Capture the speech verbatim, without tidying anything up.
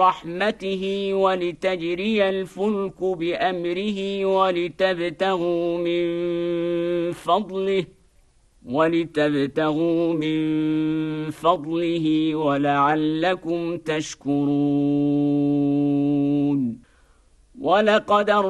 رحمته ولتجري الفلك بأمره ولتبتغوا من فضله ولتبتغوا من فضله ولعلكم تشكرون ولقد